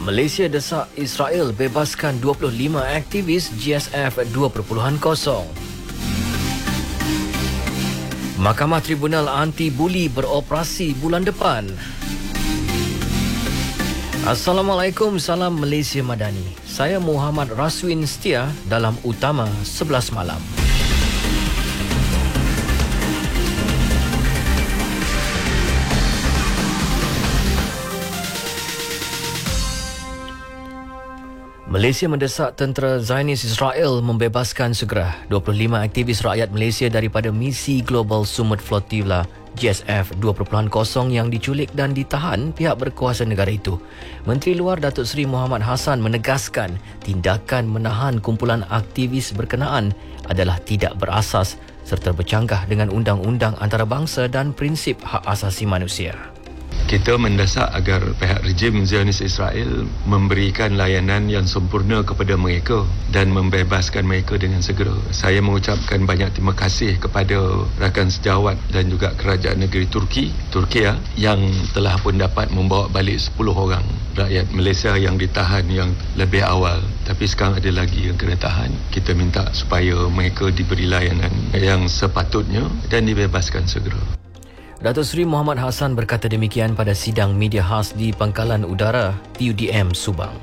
Malaysia desak Israel bebaskan 25 aktivis GSF 2.0. Mahkamah Tribunal Anti-Buli beroperasi bulan depan. Assalamualaikum, salam Malaysia Madani. Saya Muhammad Raswin Setia dalam Utama 11 Malam. Malaysia mendesak tentera Zionis Israel membebaskan segera 25 aktivis rakyat Malaysia daripada misi Global Sumut Flotilla GSF 2.0 yang diculik dan ditahan pihak berkuasa negara itu. Menteri Luar Datuk Seri Muhammad Hassan menegaskan tindakan menahan kumpulan aktivis berkenaan adalah tidak berasas serta bercanggah dengan undang-undang antarabangsa dan prinsip hak asasi manusia. Kita mendesak agar pihak rejim Zionis Israel memberikan layanan yang sempurna kepada mereka dan membebaskan mereka dengan segera. Saya mengucapkan banyak terima kasih kepada rakan sejawat dan juga kerajaan negeri Turki yang telah pun dapat membawa balik 10 orang rakyat Malaysia yang ditahan yang lebih awal. Tapi sekarang ada lagi yang kena tahan. Kita minta supaya mereka diberi layanan yang sepatutnya dan dibebaskan segera. Datuk Seri Muhammad Hassan berkata demikian pada sidang media khas di Pangkalan Udara TUDM Subang.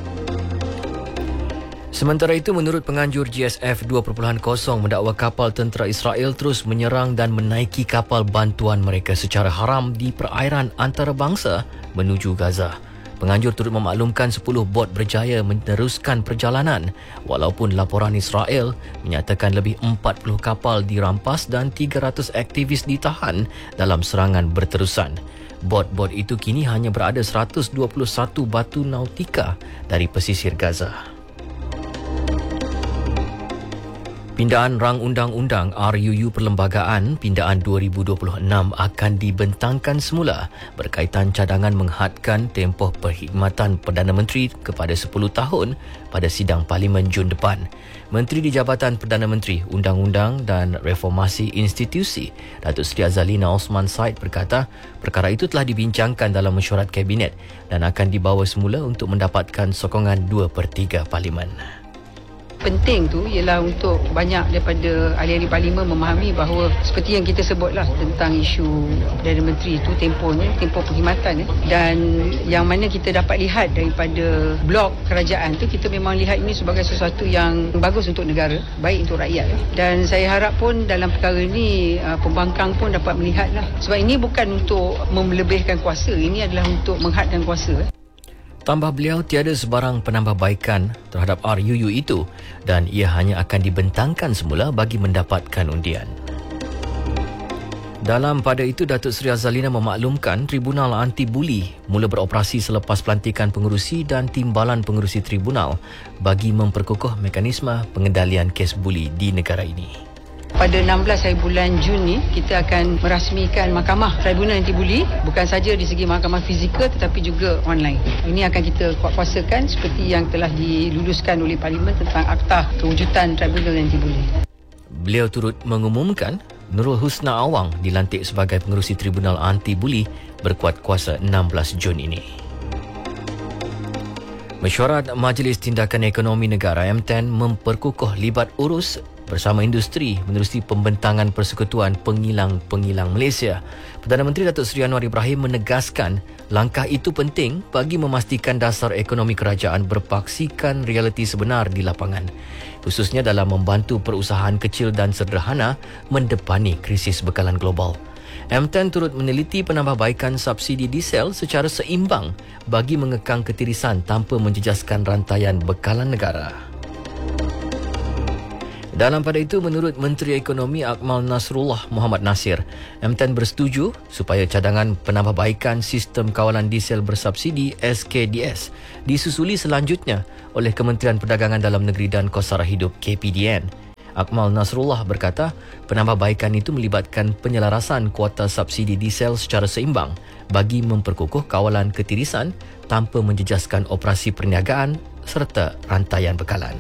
Sementara itu, menurut penganjur GSF 2.0 mendakwa kapal tentera Israel terus menyerang dan menaiki kapal bantuan mereka secara haram di perairan antarabangsa menuju Gaza. Penganjur turut memaklumkan 10 bot berjaya meneruskan perjalanan walaupun laporan Israel menyatakan lebih 40 kapal dirampas dan 300 aktivis ditahan dalam serangan berterusan. Bot-bot itu kini hanya berada 121 batu nautika dari pesisir Gaza. Pindaan Rang Undang-Undang RUU Perlembagaan Pindaan 2026 akan dibentangkan semula berkaitan cadangan menghadkan tempoh perkhidmatan Perdana Menteri kepada 10 tahun pada sidang Parlimen Jun depan. Menteri di Jabatan Perdana Menteri, Undang-Undang dan Reformasi Institusi, Datuk Seri Azalina Osman Said berkata, perkara itu telah dibincangkan dalam mesyuarat Kabinet dan akan dibawa semula untuk mendapatkan sokongan 2/3 Parlimen. Penting tu ialah untuk banyak daripada ahli-ahli parlimen memahami bahawa seperti yang kita sebutlah tentang isu Perdana Menteri itu tempoh perkhidmatan dan yang mana kita dapat lihat daripada blok kerajaan tu, kita memang lihat ini sebagai sesuatu yang bagus untuk negara, baik untuk rakyat. Dan saya harap pun dalam perkara ini pembangkang pun dapat melihatlah, sebab ini bukan untuk melebihkan kuasa, ini adalah untuk menghadkan kuasa. Tambah beliau, tiada sebarang penambahbaikan terhadap RUU itu dan ia hanya akan dibentangkan semula bagi mendapatkan undian. Dalam pada itu, Datuk Seri Azalina memaklumkan Tribunal Anti-Buli mula beroperasi selepas pelantikan pengerusi dan timbalan pengerusi tribunal bagi memperkukuh mekanisme pengendalian kes buli di negara ini. Pada 16 hari bulan Jun ni, kita akan merasmikan Mahkamah Tribunal Anti-Buli, bukan saja di segi mahkamah fizikal tetapi juga online. Ini akan kita kuatkuasakan seperti yang telah diluluskan oleh Parlimen tentang Akta Kewujudan Tribunal Anti-Buli. Beliau turut mengumumkan Nurul Husna Awang dilantik sebagai pengerusi Tribunal Anti-Buli berkuat kuasa 16 Jun ini. Mesyuarat Majlis Tindakan Ekonomi Negara MTN memperkukuh libat urus bersama industri menerusi pembentangan Persekutuan Pengilang-Pengilang Malaysia. Perdana Menteri Datuk Seri Anwar Ibrahim menegaskan langkah itu penting bagi memastikan dasar ekonomi kerajaan berpaksikan realiti sebenar di lapangan, khususnya dalam membantu perusahaan kecil dan sederhana mendepani krisis bekalan global. MTN turut meneliti penambahbaikan subsidi diesel secara seimbang bagi mengekang ketirisan tanpa menjejaskan rantaian bekalan negara. Dalam pada itu, menurut Menteri Ekonomi Akmal Nasrullah Muhammad Nasir, MTN bersetuju supaya cadangan penambahbaikan Sistem Kawalan Diesel Bersubsidi SKDS disusuli selanjutnya oleh Kementerian Perdagangan Dalam Negeri dan Kos Sara Hidup KPDN. Akmal Nasrullah berkata, penambahbaikan itu melibatkan penyelarasan kuota subsidi diesel secara seimbang bagi memperkukuh kawalan ketirisan tanpa menjejaskan operasi perniagaan serta rantaian bekalan.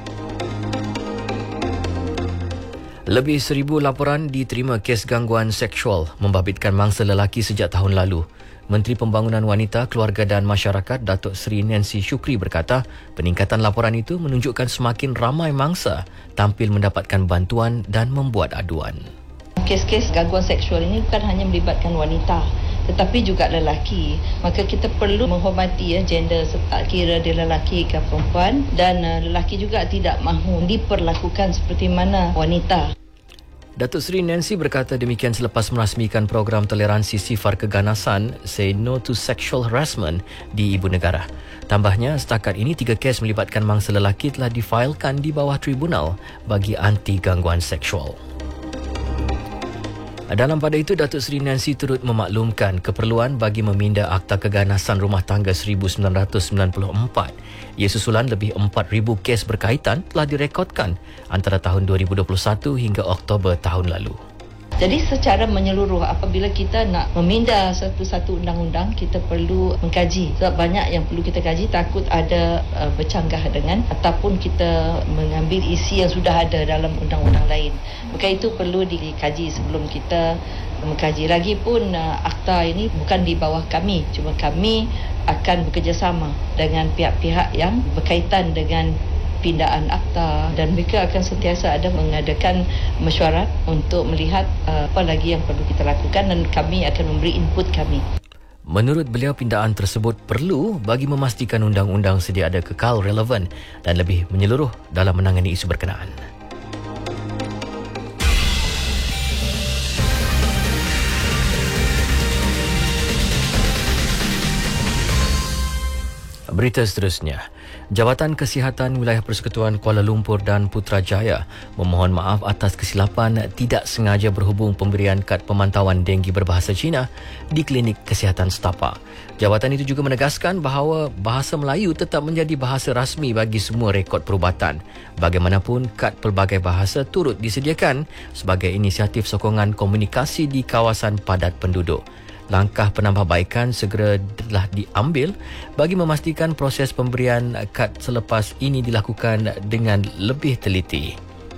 Lebih 1,000 laporan diterima kes gangguan seksual membabitkan mangsa lelaki sejak tahun lalu. Menteri Pembangunan Wanita, Keluarga dan Masyarakat Datuk Seri Nancy Shukri berkata, peningkatan laporan itu menunjukkan semakin ramai mangsa tampil mendapatkan bantuan dan membuat aduan. Kes-kes gangguan seksual ini bukan hanya melibatkan wanita tetapi juga lelaki. Maka kita perlu menghormati gender, tak kira dia lelaki ke perempuan, dan lelaki juga tidak mahu diperlakukan seperti mana wanita. Datuk Seri Nancy berkata demikian selepas merasmikan program toleransi sifar keganasan Say No to Sexual Harassment di Ibu Negara. Tambahnya, setakat ini 3 kes melibatkan mangsa lelaki telah difailkan di bawah Tribunal bagi anti gangguan seksual. Dalam pada itu, Datuk Seri Nancy turut memaklumkan keperluan bagi meminda Akta Keganasan Rumah Tangga 1994. Ia susulan lebih 4,000 kes berkaitan telah direkodkan antara tahun 2021 hingga Oktober tahun lalu. Jadi secara menyeluruh, apabila kita nak meminda satu-satu undang-undang, kita perlu mengkaji. Sebab banyak yang perlu kita kaji, takut ada bercanggah dengan ataupun kita mengambil isi yang sudah ada dalam undang-undang lain. Maka itu perlu dikaji sebelum kita mengkaji. Lagipun akta ini bukan di bawah kami, cuma kami akan bekerjasama dengan pihak-pihak yang berkaitan dengan pindaan akta, dan mereka akan sentiasa ada mengadakan mesyuarat untuk melihat apa lagi yang perlu kita lakukan, dan kami akan memberi input kami. Menurut beliau, pindaan tersebut perlu bagi memastikan undang-undang sedia ada kekal relevan dan lebih menyeluruh dalam menangani isu berkenaan. Berita seterusnya. Jabatan Kesihatan Wilayah Persekutuan Kuala Lumpur dan Putrajaya memohon maaf atas kesilapan tidak sengaja berhubung pemberian kad pemantauan denggi berbahasa Cina di Klinik Kesihatan Setapak. Jabatan itu juga menegaskan bahawa bahasa Melayu tetap menjadi bahasa rasmi bagi semua rekod perubatan. Bagaimanapun, kad pelbagai bahasa turut disediakan sebagai inisiatif sokongan komunikasi di kawasan padat penduduk. Langkah penambahbaikan segera telah diambil bagi memastikan proses pemberian kad selepas ini dilakukan dengan lebih teliti.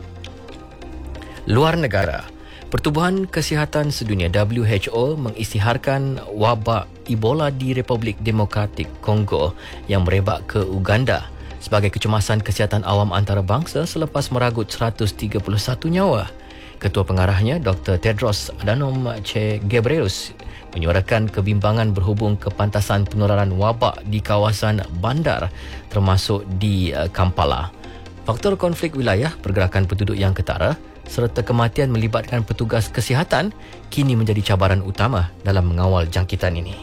Luar negara, Pertubuhan Kesihatan Sedunia WHO mengisytiharkan wabak Ebola di Republik Demokratik Kongo yang merebak ke Uganda sebagai kecemasan kesihatan awam antarabangsa selepas meragut 131 nyawa. Ketua pengarahnya, Dr. Tedros Adhanom Ghebreyesus, menyuarakan kebimbangan berhubung kepantasan penularan wabak di kawasan bandar termasuk di Kampala. Faktor konflik wilayah, pergerakan penduduk yang ketara serta kematian melibatkan petugas kesihatan kini menjadi cabaran utama dalam mengawal jangkitan ini.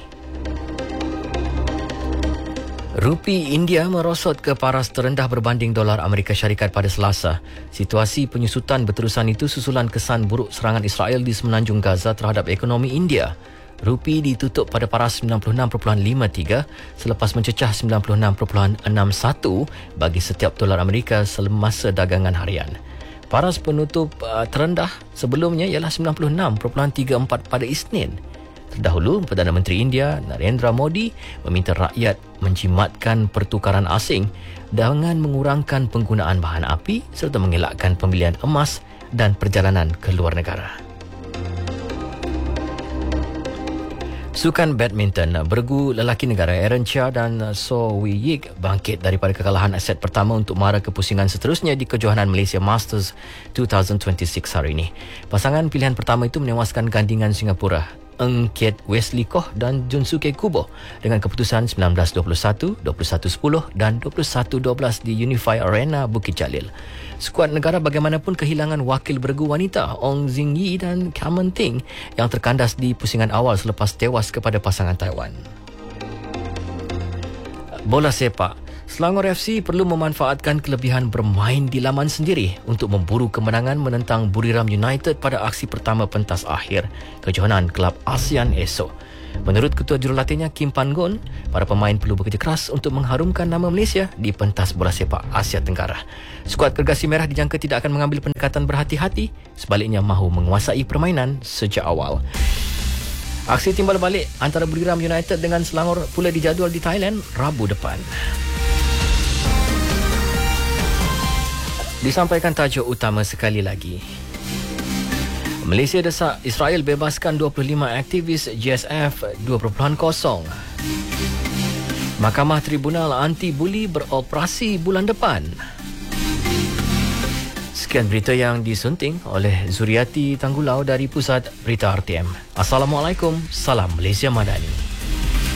Rupi India merosot ke paras terendah berbanding dolar Amerika Syarikat pada Selasa. Situasi penyusutan berterusan itu susulan kesan buruk serangan Israel di semenanjung Gaza terhadap ekonomi India. Rupi ditutup pada paras 96.53 selepas mencecah 96.61 bagi setiap dolar Amerika semasa dagangan harian. Paras penutup terendah sebelumnya ialah 96.34 pada Isnin. Terdahulu, Perdana Menteri India Narendra Modi meminta rakyat menjimatkan pertukaran asing dengan mengurangkan penggunaan bahan api serta mengelakkan pembelian emas dan perjalanan ke luar negara. Sukan badminton, bergu lelaki negara Aaron Chia dan So Wee Yik bangkit daripada kekalahan set pertama untuk mara ke pusingan seterusnya di kejohanan Malaysia Masters 2026 hari ini. Pasangan pilihan pertama itu menewaskan gandingan Singapura Ng Kiat Wesley Koh dan Junsuke Kubo dengan keputusan 19-21, 21-10 dan 21-12 di Unify Arena Bukit Jalil. Skuad negara bagaimanapun kehilangan wakil bergu wanita Ong Xing Yi dan Cameron Ting yang terkandas di pusingan awal selepas tewas kepada pasangan Taiwan. Bola sepak. Selangor FC perlu memanfaatkan kelebihan bermain di laman sendiri untuk memburu kemenangan menentang Buriram United pada aksi pertama pentas akhir kejohanan Kelab ASEAN esok. Menurut Ketua Jurulatihnya Kim Pan Gon, para pemain perlu bekerja keras untuk mengharumkan nama Malaysia di pentas bola sepak Asia Tenggara. Skuad Gergasi Merah dijangka tidak akan mengambil pendekatan berhati-hati, sebaliknya mahu menguasai permainan sejak awal. Aksi timbal balik antara Buriram United dengan Selangor pula dijadual di Thailand Rabu depan. Disampaikan tajuk utama sekali lagi. Malaysia desak Israel bebaskan 25 aktivis GSF 2.0. Mahkamah Tribunal Anti-Buli beroperasi bulan depan. Sekian berita yang disunting oleh Zuriati Tanggulau dari Pusat Berita RTM. Assalamualaikum, salam Malaysia Madani.